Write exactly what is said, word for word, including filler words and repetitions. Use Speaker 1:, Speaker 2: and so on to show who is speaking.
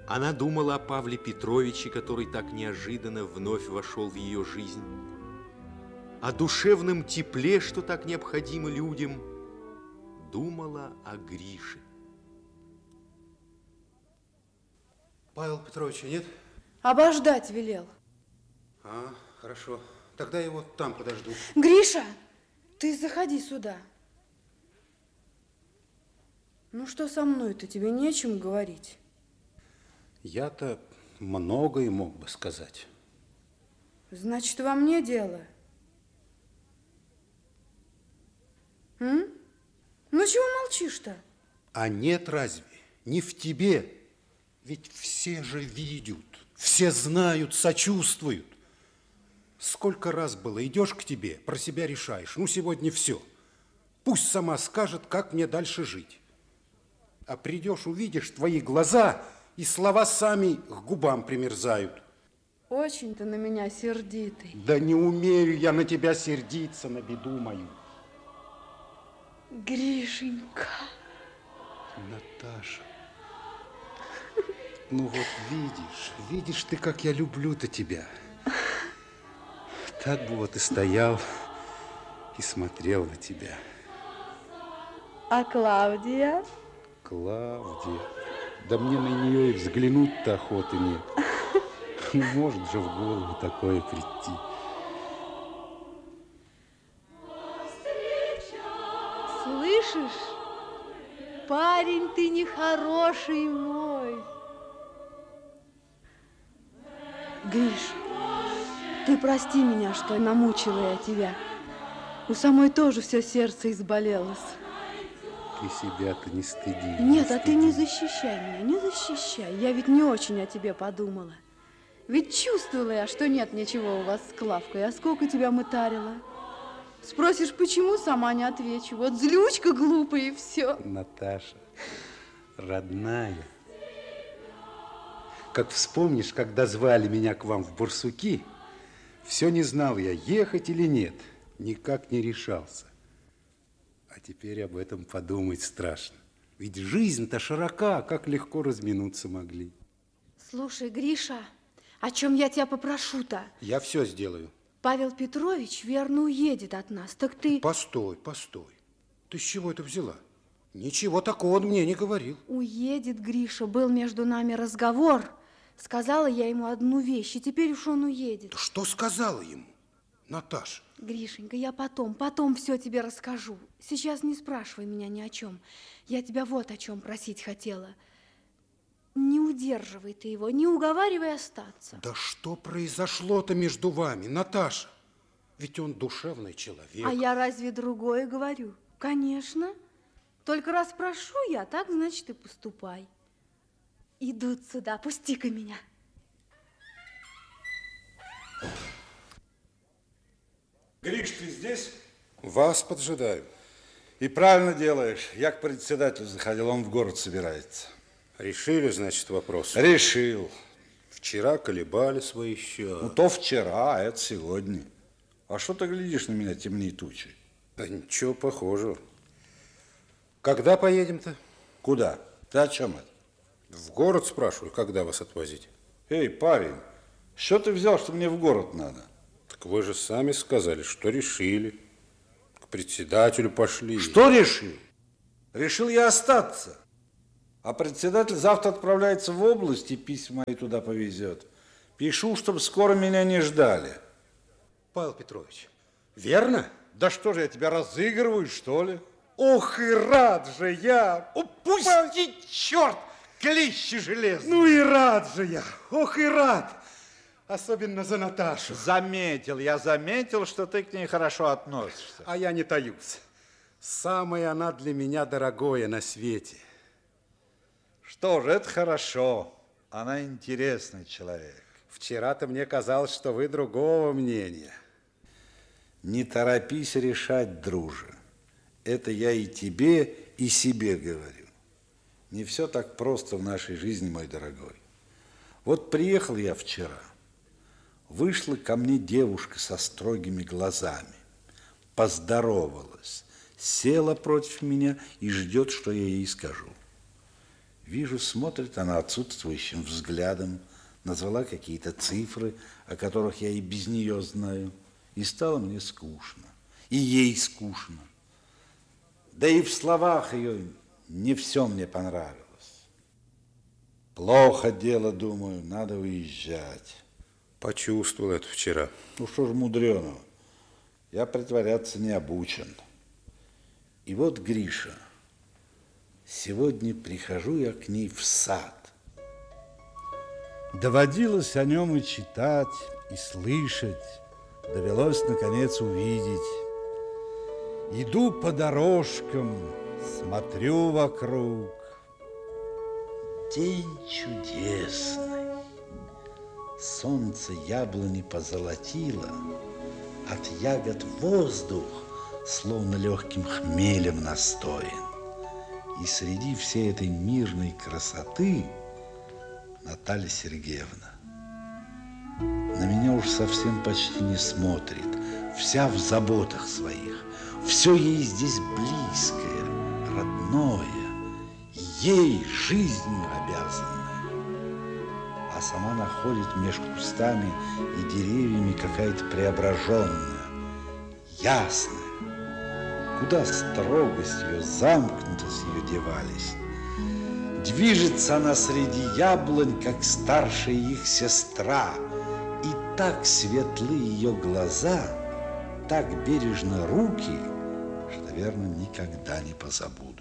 Speaker 1: Она думала о Павле Петровиче, который так неожиданно вновь вошел в ее жизнь, о душевном тепле, что так необходимо людям, думала о Грише.
Speaker 2: Павел Петровича нет?
Speaker 3: Обождать велел.
Speaker 2: А, хорошо. Тогда я его там подожду.
Speaker 3: Гриша, ты заходи сюда. Ну что со мной-то? Тебе нечем говорить?
Speaker 2: Я-то многое мог бы сказать.
Speaker 3: Значит, во мне дело. М? Ну чего молчишь-то?
Speaker 2: А нет разве? Не в тебе. Ведь все же видят, все знают, сочувствуют. Сколько раз было, идешь к тебе, про себя решаешь. Ну, сегодня все. Пусть сама скажет, как мне дальше жить. А придешь, увидишь твои глаза, и слова сами к губам примерзают.
Speaker 3: Очень ты на меня сердитый.
Speaker 2: Да не умею я на тебя сердиться, на беду мою.
Speaker 3: Гришенька.
Speaker 2: Наташа. Ну вот видишь, видишь ты, как я люблю-то тебя. Так бы вот и стоял и смотрел на тебя.
Speaker 3: А Клавдия?
Speaker 2: Клавдия. Да мне на нее и взглянуть-то охоты нет. Может же в голову такое прийти.
Speaker 3: Слышишь? Парень ты нехороший мой. Гриш, ты прости меня, что намучила я тебя. У самой тоже все сердце изболелось.
Speaker 2: Ты себя-то не стыди.
Speaker 3: Нет,
Speaker 2: не
Speaker 3: а
Speaker 2: стыди.
Speaker 3: ты не защищай меня, не защищай. Я ведь не очень о тебе подумала. Ведь чувствовала я, что нет ничего у вас с Клавкой. А сколько тебя мытарила? Спросишь, почему, сама не отвечу. Вот злючка глупая и все.
Speaker 2: Наташа, родная. Как вспомнишь, когда звали меня к вам в Барсуки, все не знал я, ехать или нет. Никак не решался. А теперь об этом подумать страшно. Ведь жизнь-то широка, как легко разминуться могли.
Speaker 3: Слушай, Гриша, о чем я тебя попрошу-то?
Speaker 2: Я все сделаю.
Speaker 3: Павел Петрович верно уедет от нас, так ты...
Speaker 2: Постой, постой. Ты с чего это взяла? Ничего такого он мне не говорил.
Speaker 3: Уедет, Гриша, был между нами разговор. Сказала я ему одну вещь, и теперь уж он уедет.
Speaker 2: Да что сказала ему, Наташа?
Speaker 3: Гришенька, я потом, потом все тебе расскажу. Сейчас не спрашивай меня ни о чем. Я тебя вот о чем просить хотела. Не удерживай ты его, не уговаривай остаться.
Speaker 2: Да что произошло-то между вами, Наташа? Ведь он душевный человек.
Speaker 3: А я разве другое говорю? Конечно. Только раз прошу я, так, значит, и поступай. Идут сюда, пусти-ка меня.
Speaker 4: Гриш, ты здесь?
Speaker 2: Вас поджидаю.
Speaker 4: И правильно делаешь. Я к председателю заходил, он в город собирается.
Speaker 2: Решили, значит, вопрос?
Speaker 4: Решил.
Speaker 2: Вчера колебались вы еще.
Speaker 4: Ну, то вчера, а это сегодня. А что ты глядишь на меня темней тучей?
Speaker 2: Да ничего похожего. Когда поедем-то?
Speaker 4: Куда? Ты о чем это?
Speaker 2: В город, спрашиваю, когда вас отвозить?
Speaker 4: Эй, парень, что ты взял, что мне в город надо?
Speaker 2: Так вы же сами сказали, что решили. К председателю пошли.
Speaker 4: Что решил? Решил я остаться. А председатель завтра отправляется в область и письма мои туда повезет. Пишу, чтобы скоро меня не ждали.
Speaker 2: Павел Петрович, верно?
Speaker 4: Да что же, я тебя разыгрываю, что ли?
Speaker 2: Ох, и рад же я!
Speaker 4: Упусти, черт, клещи железные!
Speaker 2: Ну и рад же я! Ох, и рад! Особенно за Наташу.
Speaker 4: Заметил, я заметил, что ты к ней хорошо относишься.
Speaker 2: А я не таюсь. Самая она для меня дорогое на свете.
Speaker 4: Что же, это хорошо. Она интересный человек.
Speaker 2: Вчера-то мне казалось, что вы другого мнения.
Speaker 4: Не торопись решать, друже. Это я и тебе, и себе говорю. Не все так просто в нашей жизни, мой дорогой. Вот приехал я вчера. Вышла ко мне девушка со строгими глазами. Поздоровалась. Села против меня и ждет, что я ей скажу. Вижу, смотрит она отсутствующим взглядом, назвала какие-то цифры, о которых я и без нее знаю, и стало мне скучно, и ей скучно. Да и в словах ее не все мне понравилось. Плохо дело, думаю, надо уезжать.
Speaker 2: Почувствовал это вчера.
Speaker 4: Ну что ж мудреного, я притворяться не обучен. И вот, Гриша, сегодня прихожу я к ней в сад. Доводилось о нем и читать, и слышать. Довелось, наконец, увидеть. Иду по дорожкам, смотрю вокруг. День чудесный. Солнце яблони позолотило, от ягод воздух словно легким хмелем настоен. И среди всей этой мирной красоты Наталья Сергеевна на меня уж совсем почти не смотрит, вся в заботах своих. Все ей здесь близкое, родное, ей жизнью обязанное. А сама находит между кустами и деревьями какая-то преображенная, ясная. Куда строгость ее, замкнутость ее девались. Движется она среди яблонь, как старшая их сестра, и так светлы ее глаза, так бережно руки, что, верно, никогда не позабуду.